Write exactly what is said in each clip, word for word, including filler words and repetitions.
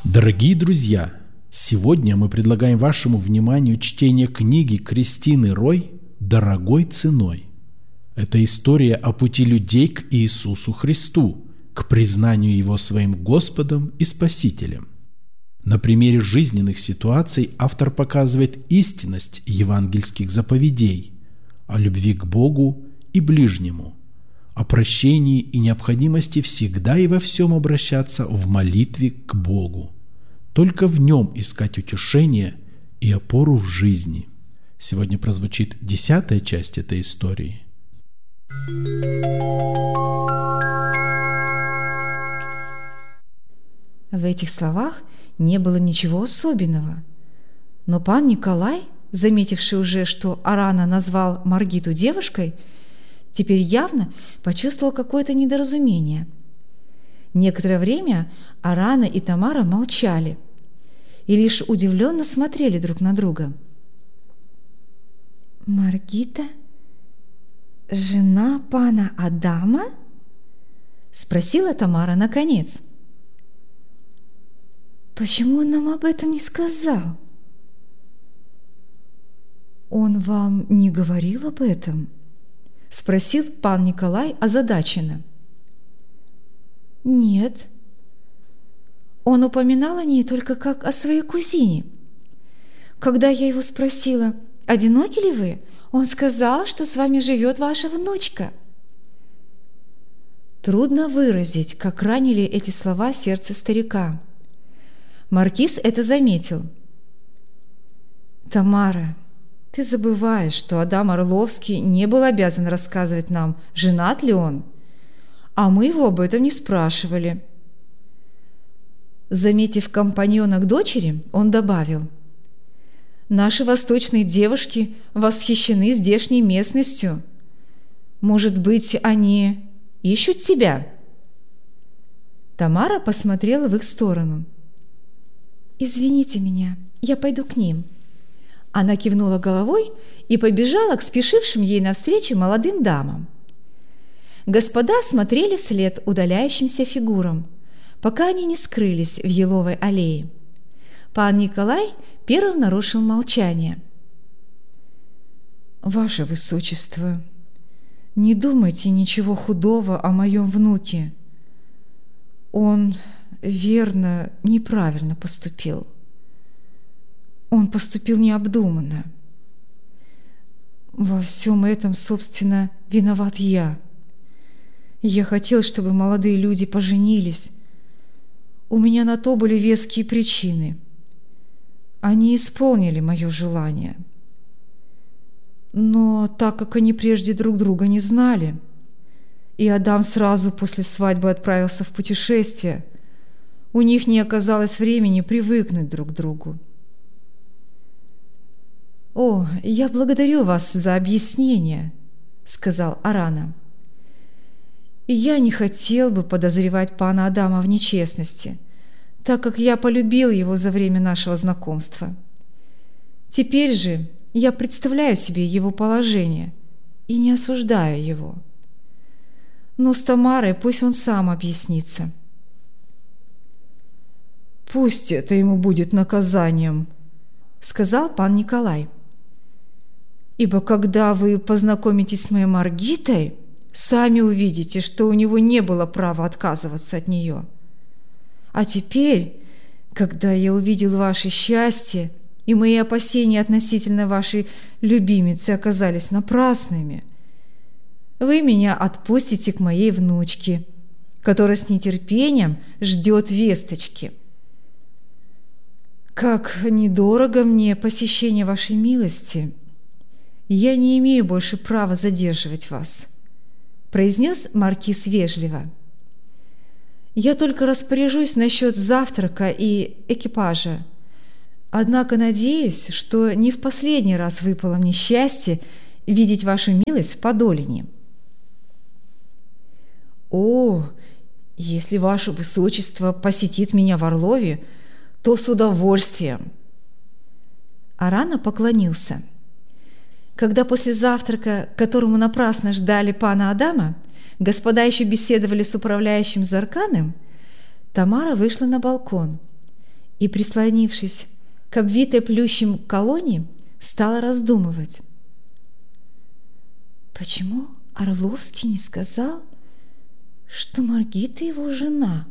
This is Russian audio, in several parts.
Дорогие друзья, сегодня мы предлагаем вашему вниманию чтение книги Кристины Рой «Дорогой ценой». Это история о пути людей к Иисусу Христу, к признанию Его своим Господом и Спасителем. На примере жизненных ситуаций автор показывает истинность евангельских заповедей о любви к Богу и ближнему, о прощении и необходимости всегда и во всем обращаться в молитве к Богу. Только в Нем искать утешение и опору в жизни. Сегодня прозвучит десятая часть этой истории. В этих словах не было ничего особенного. Но пан Николай, заметивший уже, что Арана назвал Маргиту девушкой, теперь явно почувствовал какое-то недоразумение. Некоторое время Арана и Тамара молчали и лишь удивленно смотрели друг на друга. «Маргита? Жена пана Адама?» – спросила Тамара наконец. «Почему он нам об этом не сказал?» «Он вам не говорил об этом?» – спросил пан Николай озадаченно. «Нет. Он упоминал о ней только как о своей кузине. Когда я его спросила, одиноки ли вы, он сказал, что с вами живет ваша внучка». Трудно выразить, как ранили эти слова сердце старика. Маркиз это заметил. «Тамара, ты забываешь, что Адам Орловский не был обязан рассказывать нам, женат ли он, а мы его об этом не спрашивали». Заметив компаньона к дочери, он добавил: «Наши восточные девушки восхищены здешней местностью. Может быть, они ищут тебя?» Тамара посмотрела в их сторону. «Извините меня, я пойду к ним». Она кивнула головой и побежала к спешившим ей навстречу молодым дамам. Господа смотрели вслед удаляющимся фигурам, пока они не скрылись в еловой аллее. Пан Николай первым нарушил молчание. «Ваше Высочество, не думайте ничего худого о моем внуке. Он, верно, неправильно поступил. Он поступил необдуманно. Во всем этом, собственно, виноват я. Я хотел, чтобы молодые люди поженились. У меня на то были веские причины. Они исполнили мое желание. Но так как они прежде друг друга не знали, и Адам сразу после свадьбы отправился в путешествие, у них не оказалось времени привыкнуть друг к другу. «О, я благодарю вас за объяснение», — сказал Арана. «Я не хотел бы подозревать пана Адама в нечестности, так как я полюбил его за время нашего знакомства. Теперь же я представляю себе его положение и не осуждаю его. Но с Тамарой пусть он сам объяснится». «Пусть это ему будет наказанием», — сказал пан Николай. «Ибо когда вы познакомитесь с моей Маргитой, сами увидите, что у него не было права отказываться от нее. А теперь, когда я увидел ваше счастье, и мои опасения относительно вашей любимицы оказались напрасными, вы меня отпустите к моей внучке, которая с нетерпением ждет весточки. Как недорого мне посещение вашей милости, я не имею больше права задерживать вас», – произнес маркиз вежливо. «Я только распоряжусь насчет завтрака и экипажа. Однако надеюсь, что не в последний раз выпало мне счастье видеть вашу милость в Подолине». «О, если ваше Высочество посетит меня в Орлове, то с удовольствием». Арана поклонился. Когда после завтрака, которому напрасно ждали пана Адама, господа еще беседовали с управляющим Зарканым, Тамара вышла на балкон и, прислонившись к обвитой плющем колонне, стала раздумывать. Почему Орловский не сказал, что Маргита его жена?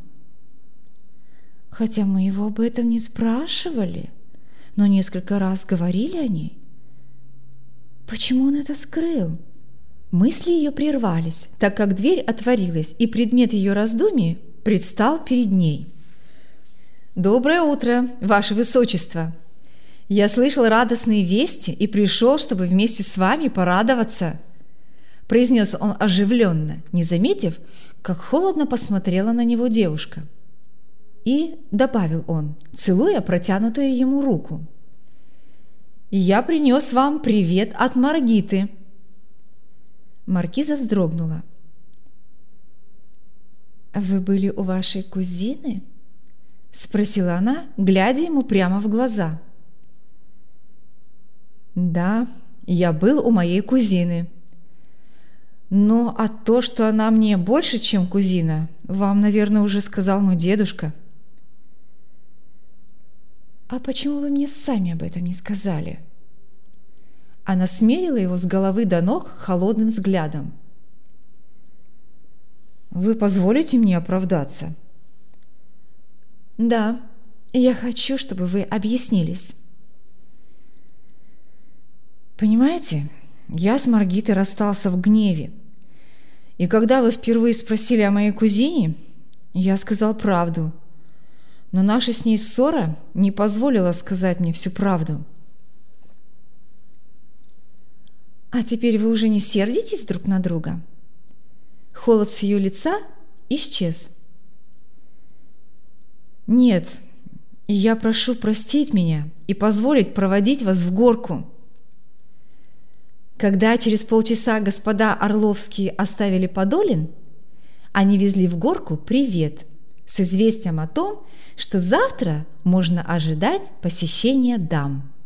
Хотя мы его об этом не спрашивали, но несколько раз говорили о ней. Почему он это скрыл? Мысли ее прервались, так как дверь отворилась, и предмет ее раздумий предстал перед ней. «Доброе утро, Ваше Высочество! Я слышал радостные вести и пришел, чтобы вместе с вами порадоваться», произнес он оживленно, не заметив, как холодно посмотрела на него девушка. И добавил он, целуя протянутую ему руку: «Я принес вам привет от Маргиты». Маркиза вздрогнула. «Вы были у вашей кузины?» – спросила она, глядя ему прямо в глаза. «Да, я был у моей кузины. Но а то, что она мне больше, чем кузина, вам, наверное, уже сказал мой дедушка». «А почему вы мне сами об этом не сказали?» Она смерила его с головы до ног холодным взглядом. «Вы позволите мне оправдаться?» «Да, я хочу, чтобы вы объяснились». «Понимаете, я с Маргитой расстался в гневе. И когда вы впервые спросили о моей кузине, я сказал правду. Но наша с ней ссора не позволила сказать мне всю правду». «А теперь вы уже не сердитесь друг на друга?» Холод с ее лица исчез. «Нет, я прошу простить меня и позволить проводить вас в горку». Когда через полчаса господа Орловские оставили Подолин, они везли в горку привет с известием о том, что завтра можно ожидать посещения дам.